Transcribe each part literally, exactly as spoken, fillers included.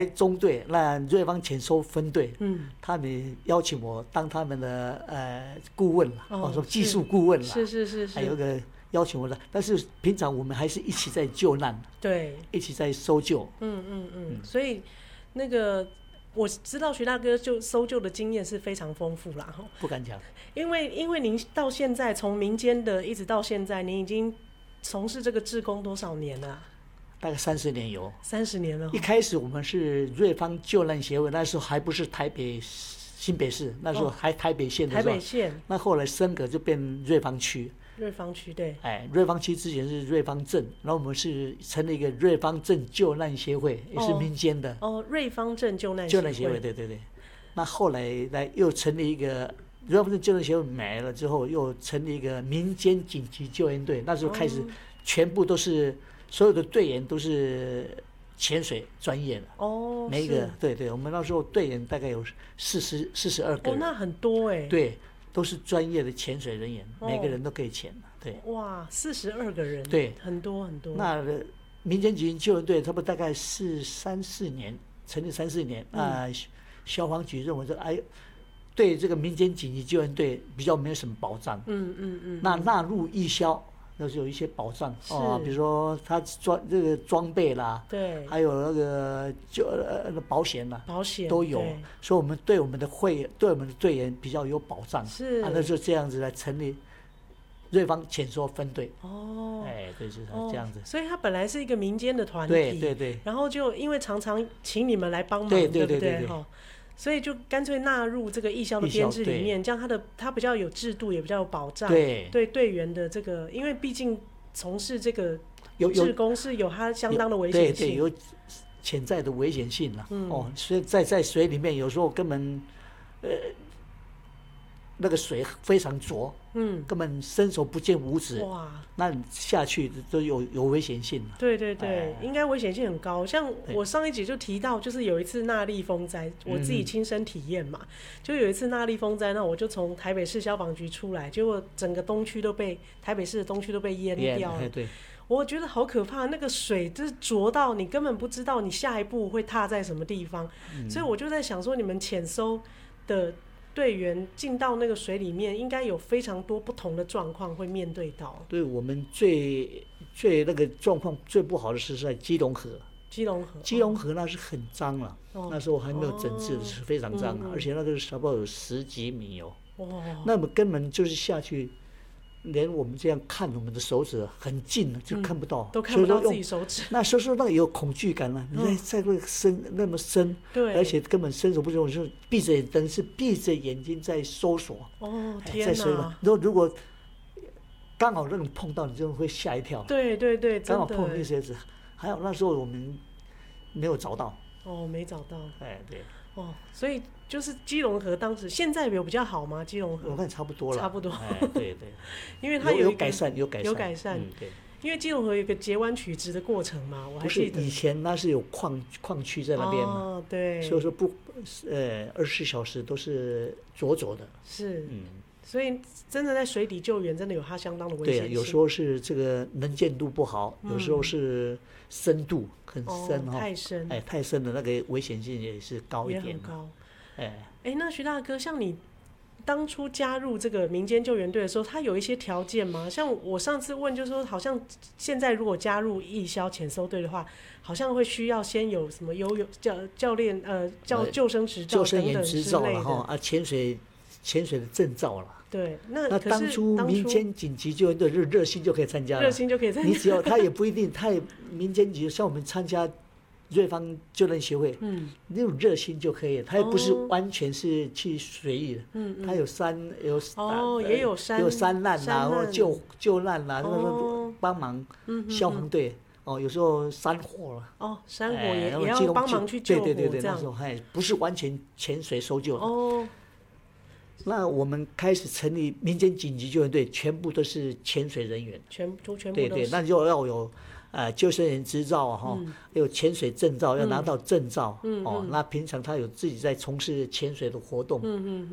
中队，那瑞芳潜搜分队， 嗯， 他们邀请我当他们的呃顾问了， 哦， 说技术顾问了， 是是是是， 还有个邀请我的，但是平常我们还是一起在救难， 对， 一起在搜救， 嗯嗯嗯，所以那个我知道徐大哥就搜救的经验是非常丰富啦， 不敢讲， 因为因为您到现在从民间的一直到现在，您已经从事这个志工多少年了啊？ 大概三十年有， 三十年了。 一开始我们是瑞芳救难协会，那时候还不是台北新北市，那时候还台北县的时候， 台北县。 那后来升格就变瑞芳区。 瑞芳区对。 哎，瑞芳区之前是瑞芳镇，然后我们是成立一个瑞芳镇救难协会，也是民间的。 哦，瑞芳镇救难救难协会，对对对。那后来来又成立一个瑞芳镇救难协会没了之后，又成立一个民间紧急救援队。那时候开始，全部都是。所有的队员都是潜水专业的哦， 每一个对对，我们那时候队员大概有四十四十二个人， 哦，那很多哎， 对，都是专业的潜水人员，哦、每个人都可以潜对， 哇，四十二个人， 对， 很多很多。 那民间紧急救援队，他们大概是三四年成立三四年啊、嗯呃，消防局认为说，哎，对这个民间紧急救援队比较没有什么保障，嗯嗯嗯，那纳入义消。那是有一些保障哦，比如说他装这个装备啦， 对， 还有那个就呃保险啦， 保险都有，所以我们对我们的会对我们的队员比较有保障。 是， 啊，那就这样子来成立瑞芳潜搜分队。 哦， 哎，对，就是这样子、哦。 所以它本来是一个民间的团体， 对对对。 然后就因为常常请你们来帮忙， 对对对对不对？所以就干脆纳入这个义消的编制里面，这样它的它比较有制度，也比较有保障。 对对队员的这个，因为毕竟从事这个志工是有它相当的危险性， 对对，有潜在的危险性了、嗯。哦，所以在在水里面有时候根本呃那个水非常浊，嗯，根本伸手不见五指，哇，那你下去都有有危险性了。 对对对、哎，应该危险性很高。像我上一集就提到，就是有一次纳莉风灾，我自己亲身体验嘛、嗯，就有一次纳莉风灾，那我就从台北市消防局出来，结果整个东区都被台北市的东区都被淹掉了。 对， 我觉得好可怕，那个水就是浊到你根本不知道你下一步会踏在什么地方，嗯、所以我就在想说，你们潜搜的队员进到那个水里面，应该有非常多不同的状况会面对到。 对，我们最最那个状况最不好的是在基隆河。 基隆河， 基隆河那是很脏了、哦，那时候还没有整治，是非常脏、哦嗯、而且那个差不多有十几米哦。哦，那么根本就是下去。连我们这样看我们的手指很近了，就看不到， 嗯、都看不到自己手指。 那时候那个有恐惧感了，你在在那个深那么深， 对， 而且根本伸手不见五指，闭着眼灯是闭着眼睛在搜索。 哦，天哪！ 在水里，如果如果刚好那种碰到，你就会吓一跳。 对对对， 刚好碰那些子，还有那时候我们没有找到。 哦，没找到。 哎，对。 哦，所以就是基隆河当时现在有比较好吗？基隆河我看差不多了， 差不多。 哎，对对， 因为它有有改善，有改善， 有改善。 嗯，对。 因为基隆河有一个截弯曲直的过程嘛，我还记得。 不是以前那是有矿矿区在那边嘛， 哦，对。 所以说不，呃，二十四小时都是浊浊的。 是，嗯。所以真的在水底救援，真的有它相当的危险性。 对，有时候是这个能见度不好，有时候是深度很深哈、 哦，太深， 哎，太深的那个危险性也是高一点， 也很高。 哎哎，那徐大哥，像你当初加入这个民间救援队的时候，他有一些条件吗？像我上次问，就是说，好像现在如果加入义消潜搜队的话，好像会需要先有什么游泳教教练呃教救生执照等等之类的啊，潜水潜水的证照了。 对，那那当初民间紧急救援队热热心就可以参加了， 热心就可以参加。 你只要他也不一定，他也民间紧急像我们参加瑞芳救难协会，嗯，那种热心就可以了，他也不是完全是去随意的，嗯嗯，他有山有哦、呃、也有山有山难啦，或救救难啦，那个帮忙消防队。哦，有时候山火了， 哦，山火也、哎、也要帮忙去救火， 对对对对， 那时候还不是完全潜水搜救的。哦，那我们开始成立民间紧急救援队，全部都是潜水人员， 全都全部对对，那就要有呃救生员执照哈、嗯，有潜水证照，要拿到证照，嗯、哦、嗯，那平常他有自己在从事潜水的活动，嗯嗯嗯。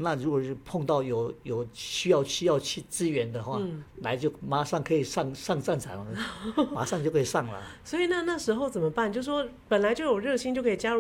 那如果是碰到有有需要需要去支援的话，嗯、来就马上可以上上战场了，马上就可以上了。 所以那那时候怎么办？就说本来就有热心就可以加入